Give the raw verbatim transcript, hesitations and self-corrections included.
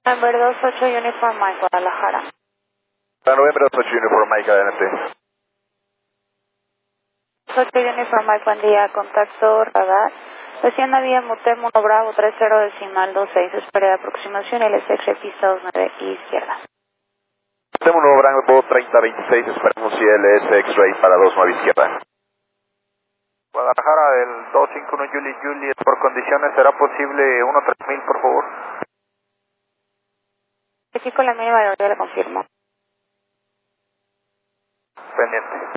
November dos ocho Uniform Mike, Guadalajara. November dos ocho Uniform Mike, adelante. dos ocho Uniform Mike, buen día, contacto radar. Recién había Motem uno Bravo tres cero decimal dos seis, espera de aproximación, L S X pista dos nueve y izquierda. Motem uno Bravo treinta veintiséis, esperamos si L S X-Ray para dos nueve izquierda. Guadalajara del dos cinco uno Juliet Juliet, por condiciones será posible uno tres mil, por favor. Aquí con la mínima velocidad le confirmo. Pendiente.